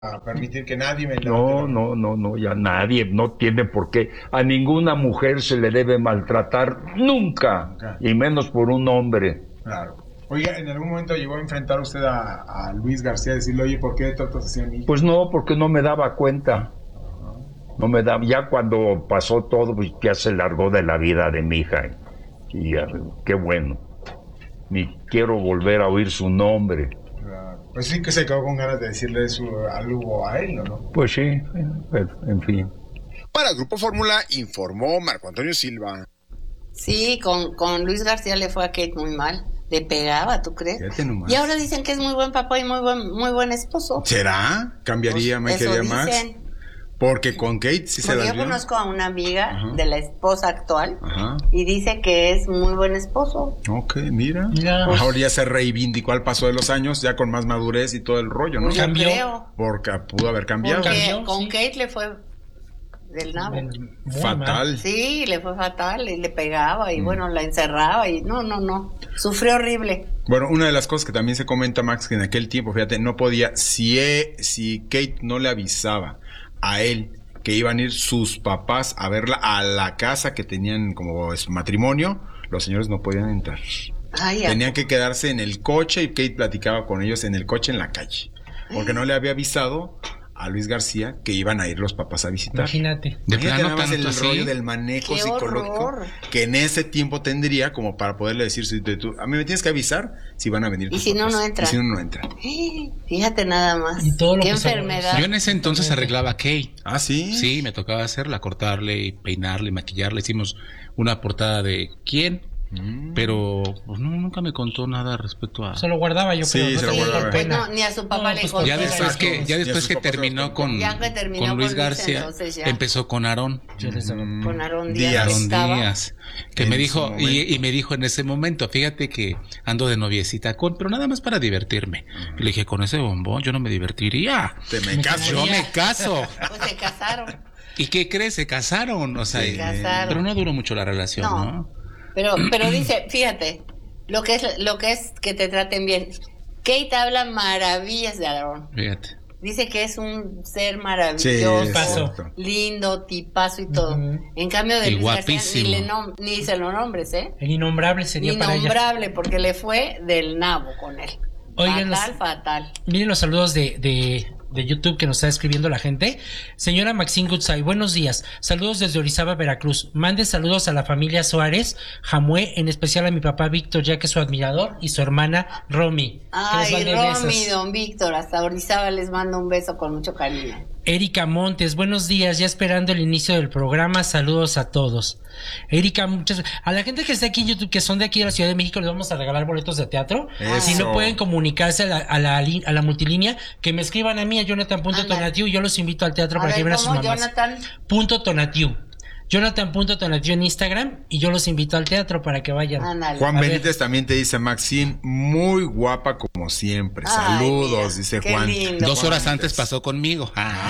a permitir que nadie me No, ya nadie, no tiene por qué. A ninguna mujer se le debe maltratar nunca, y menos por un hombre. Claro. Oiga, ¿en algún momento llegó a enfrentar usted a Luis García, decirle, oye, ¿por qué tratas así a mí? Pues no, porque no me daba cuenta. No me daba, ya cuando pasó todo, pues ya se largó de la vida de mi hija. Y qué bueno. Ni quiero volver a oír su nombre. Claro. Pues sí que se quedó con ganas de decirle algo a él, ¿no? Pues sí, pero, en fin. Para el Grupo Fórmula informó Marco Antonio Silva. Sí, con Luis García le fue a Kate muy mal. Le pegaba, ¿tú crees? Y ahora dicen que es muy buen papá y muy buen esposo. ¿Será? ¿Cambiaría pues, Michael y Max? Porque con Kate sí se la dio. Yo conozco a una amiga de la esposa actual y dice que es muy buen esposo. Ok, mira. Pues, ahora ya se reivindicó al paso de los años, ya con más madurez y todo el rollo, ¿no? Pues yo creo. Porque pudo haber cambiado. Porque con Kate le fue del nabo. Fatal. Sí, le fue fatal y le pegaba y bueno, la encerraba y no. Sufrió horrible. Bueno, una de las cosas que también se comenta, Max, que en aquel tiempo, fíjate, no podía, si Kate no le avisaba a él que iban a ir sus papás a verla a la casa que tenían como matrimonio, los señores no podían entrar. Tenían que quedarse en el coche y Kate platicaba con ellos en el coche en la calle, porque no le había avisado a Luis García que iban a ir los papás a visitar. Imagínate nada más el rollo del manejo psicológico que en ese tiempo tendría como para poderle decir, a mí me tienes que avisar si van a venir tus papás. No entran. Y si no entran. Fíjate nada más. Y todo lo qué que enfermedad. Yo en ese entonces arreglaba a Kate. ¿Ah, sí? Sí, me tocaba hacerla, cortarle, peinarle, maquillarle. Hicimos una portada de ¿quién? Pero pues nunca me contó nada respecto a... Se lo guardaba, yo creo. Sí, se lo guardaba. Pues ni a su papá le contó. Ya después que terminó con Luis García, empezó con Aarón. Con Aarón Díaz. Que me dijo, y me dijo en ese momento, fíjate que ando de noviecita pero nada más para divertirme. Le dije, con ese bombón yo no me divertiría. Me caso. Yo me caso. Pues se casaron. ¿Y qué crees? Se casaron. O sea, casaron. Pero no duró mucho la relación, ¿no? Pero dice, fíjate, lo que es que te traten bien. Kate habla maravillas de Aarón. Fíjate. Dice que es un ser maravilloso, lindo, tipazo y todo. En cambio de Luis García, ni se lo nombres, ¿eh? El innombrable sería para ella. Innombrable, porque le fue del nabo con él. Oigan, fatal. Miren los saludos de YouTube que nos está escribiendo la gente. Señora Maxine Goodside, buenos días. Saludos desde Orizaba, Veracruz. Mande saludos a la familia Suárez, Jamué, en especial a mi papá Víctor, ya que es su admirador, y su hermana Romy. Ay, Romy, don Víctor, hasta Orizaba les mando un beso con mucho cariño. Erika Montes, buenos días, ya esperando el inicio del programa, saludos a todos. Erika, a la gente que está aquí en YouTube, que son de aquí de la Ciudad de México, les vamos a regalar boletos de teatro. Si no pueden comunicarse a la multilínea, que me escriban a mí, a Jonathan.Tonatiu, y yo los invito al teatro para que vean a sus mamás. Jonathan.Tonatiu en Instagram, y yo los invito al teatro para que vayan. Juan Benítez también te dice, Maxine, muy guapa como siempre. Saludos, mira, dice Juan. Lindo, 2 horas antes pasó conmigo.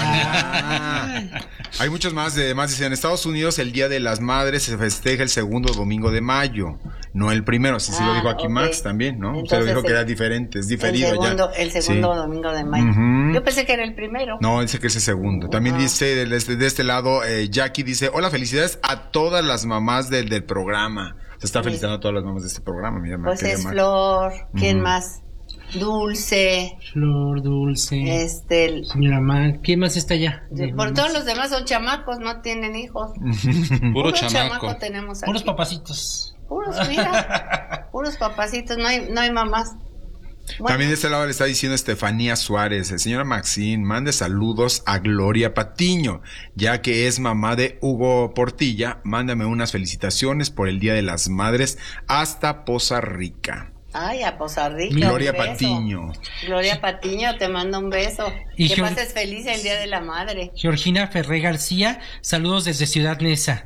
Hay muchos más. Además, dice, en Estados Unidos el Día de las Madres se festeja el segundo domingo de mayo, no el primero. Sí lo dijo aquí Max también, ¿no? Entonces, usted lo dijo que era diferente, es diferido el segundo domingo de mayo. Yo pensé que era el primero. No, dice que es el segundo. También dice, de este lado, Jackie dice, hola, felicidades a todas las mamás del programa. Se está felicitando a todas las mamás de este programa. Mira, pues es Flor, ¿quién más? Dulce. Flor, Dulce. Señora Mar, ¿quién más está allá? Por todos los demás son chamacos, no tienen hijos. Puro chamaco tenemos aquí. Puros papacitos. Puros papacitos, no hay mamás. Bueno. También de este lado le está diciendo Estefanía Suárez, señora Maxine, mande saludos a Gloria Patiño, ya que es mamá de Hugo Portilla, mándame unas felicitaciones por el Día de las Madres hasta Poza Rica. Ay, a Poza Rica. Gloria Patiño. Gloria Patiño, te mando un beso. Y que pases feliz el Día de la Madre. Georgina Ferré García, saludos desde Ciudad Neza.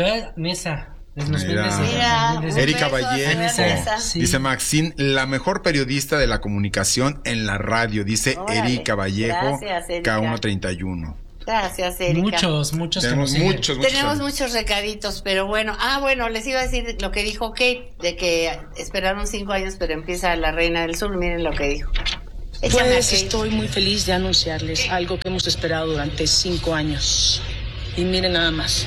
Erika Vallejo dice Maxine, la mejor periodista de la comunicación en la radio, dice Erika Vallejo. Gracias, Erika. K131. Gracias, Erika. Tenemos muchos recaditos, pero bueno. Les iba a decir lo que dijo Kate, de que esperaron 5 años, pero empieza La Reina del Sur. Miren lo que dijo. Pues estoy muy feliz de anunciarles algo que hemos esperado durante 5 años. Y miren nada más.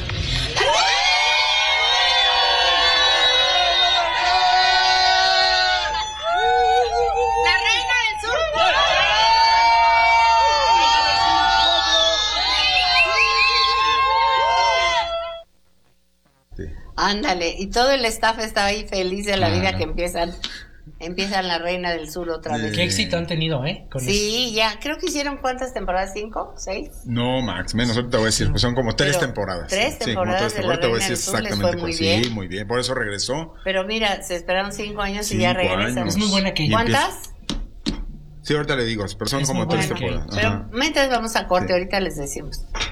Ándale, y todo el staff está ahí feliz de la vida que empiezan La Reina del Sur otra vez. Qué éxito han tenido, Sí, ya, creo que hicieron ¿cuántas temporadas? ¿5? ¿6? No, Max, menos, ahorita te voy a decir, pues son como 3 temporadas. 3 temporadas sí, como 3 temporadas, te voy a decir exactamente muy bien. Sí, muy bien, por eso regresó. Pero mira, se esperaron 5 años y ya regresan. Es muy buena que ¿Cuántas? Sí, ahorita le digo, pero son como 3 temporadas. Pero mientras vamos a corte, ahorita les decimos.